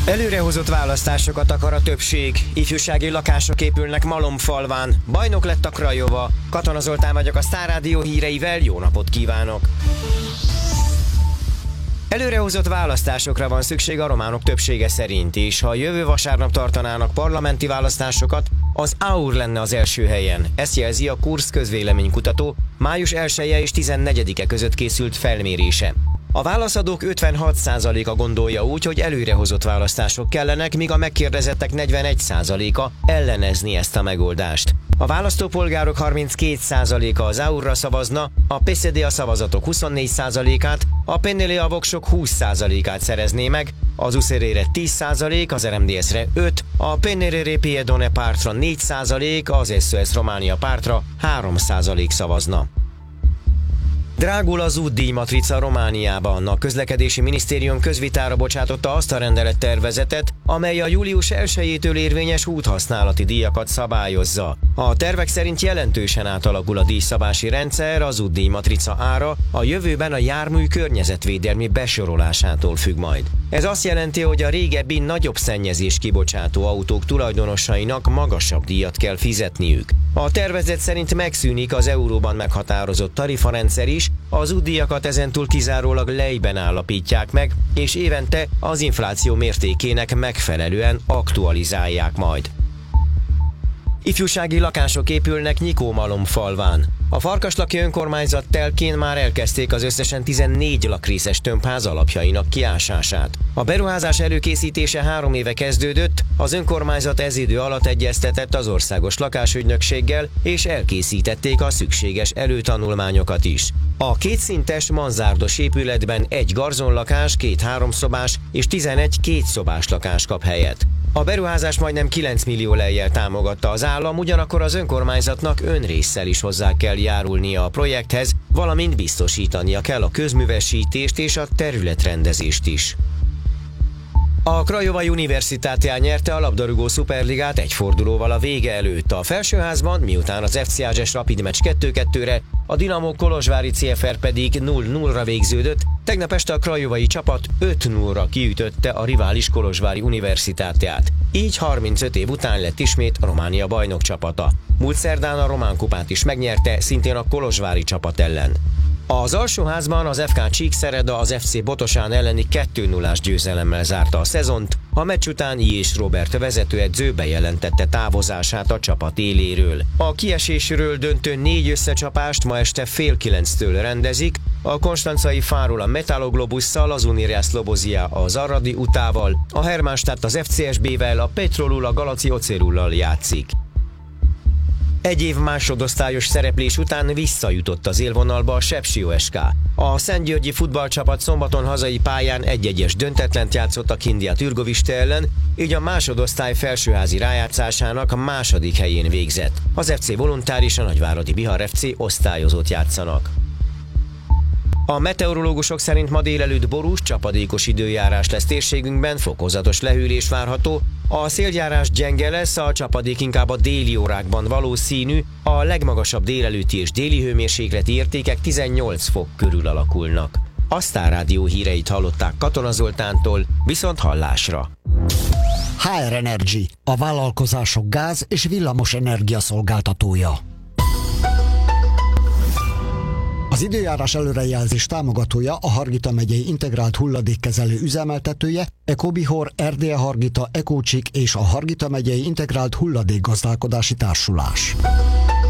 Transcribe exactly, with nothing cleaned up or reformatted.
Előrehozott választásokat akar a többség. Ifjúsági lakások épülnek Malomfalván. Bajnok lett a Craiova. Katona Zoltán vagyok a Sztár Rádió híreivel. Jó napot kívánok! Előrehozott választásokra van szükség a románok többsége szerint, és ha jövő vasárnap tartanának parlamenti választásokat, az á u er lenne az első helyen. Ezt jelzi a Kursz közvéleménykutató május elseje és tizennegyedike között készült felmérése. A válaszadók ötvenhat százaléka gondolja úgy, hogy előrehozott választások kellenek, míg a megkérdezettek negyvenegy százaléka ellenezni ezt a megoldást. A választópolgárok harminckét százaléka az á u er-ra szavazna, a pé es dé a szavazatok huszonnégy százalékát, a pé en el a voksok húsz százalékát szerezné meg, az u es er é-re tíz százalék, az er em dé es-re öt, a pé en el Piedone pártra négy százalék, az es o es Románia pártra három százalék szavazna. Drágul az útdíjmatrica Romániában. A közlekedési minisztérium közvitára bocsátotta azt a rendelettervezetet, amely a július elsejétől érvényes úthasználati díjakat szabályozza. A tervek szerint jelentősen átalakul a díjszabási rendszer, az útdíjmatrica ára a jövőben a jármű környezetvédelmi besorolásától függ majd. Ez azt jelenti, hogy a régebbi nagyobb szennyezés kibocsátó autók tulajdonosainak magasabb díjat kell fizetniük. A tervezet szerint megszűnik az euróban meghatározott tarifarendszer is, az útdíjakat ezentúl kizárólag lejben állapítják meg, és évente az infláció mértékének megfelelően aktualizálják majd. Ifjúsági lakások épülnek Nyikó-Malomfalván. A Farkaslaki önkormányzat telkén már elkezdték az összesen tizennégy lakrészes tömbház alapjainak kiásását. A beruházás előkészítése három éve kezdődött, az önkormányzat ez idő alatt egyeztetett az országos lakásügynökséggel, és elkészítették a szükséges előtanulmányokat is. A kétszintes manzárdos épületben egy garzonlakás, két háromszobás és tizenegy kétszobás lakás kap helyet. A beruházás majdnem kilenc millió lejjel támogatta az állam, ugyanakkor az önkormányzatnak önrésszel is hozzá kell járulnia a projekthez, valamint biztosítania kell a közművesítést és a területrendezést is. A Craiova Universitatea nyerte a labdarúgó szuperligát egy fordulóval a vége előtt. A felsőházban, miután az ef cé Ágyes Rapid meccs kettő kettőre, a Dinamo Kolozsvári cé ef er pedig nulla nullra végződött, tegnap este a craiovai csapat öt nullra kiütötte a rivális Kolozsvári Universitateát. Így harmincöt év után lett ismét a Románia bajnok csapata. Múlt szerdán a román kupát is megnyerte, szintén a kolozsvári csapat ellen. Az alsóházban az ef ká Csíkszereda az ef cé Botosán elleni kettő nullás győzelemmel zárta a szezont, a meccs után Jés Robert vezetőedző bejelentette távozását a csapat éléről. A kiesésről döntő négy összecsapást ma este fél kilenctől rendezik, a konstancai Fáról a Metaloglobusszal, az Unirea Slobozia az Aradi Utával, a Hermannstadt az ef cé es bé-vel, a Petrolul a Galaci Ocerullal játszik. Egy év másodosztályos szereplés után visszajutott az élvonalba a Sepsi o es ká. A szentgyörgyi futballcsapat szombaton hazai pályán egy-egyes döntetlent játszott a Kindia Türgoviste ellen, így a másodosztály felsőházi rájátszásának a második helyén végzett. Az ef cé Voluntár és a Nagyváradi Bihar ef cé osztályozót játszanak. A meteorológusok szerint ma délelőtt borús, csapadékos időjárás lesz térségünkben, fokozatos lehűlés várható, a széljárás gyenge lesz, a csapadék inkább a déli órákban valószínű, a legmagasabb délelőtti és déli hőmérsékleti értékek tizennyolc fok körül alakulnak. A Sztár Rádió híreit hallották Katona Zoltántól, viszont hallásra. há er Energy, a vállalkozások gáz- és villamos energia szolgáltatója. Az időjárás előrejelzés támogatója a Hargita megyei integrált hulladékkezelő üzemeltetője, Ecobihor, Erdélye Hargita, Ecócsik és a Hargita megyei integrált hulladékgazdálkodási társulás.